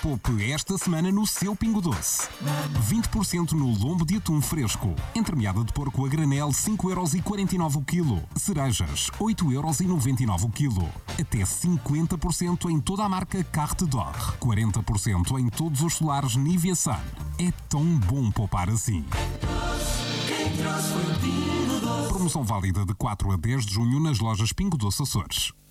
Poupe esta semana no seu Pingo Doce. 20% no lombo de atum fresco. Entremeada de porco a granel, 5,49€ o quilo. Cerejas, 8,99€ o quilo. Até 50% em toda a marca Carte d'Or. 40% em todos os solares Nivea Sun. É tão bom poupar assim. Promoção válida de 4 a 10 de junho nas lojas Pingo Doce Açores.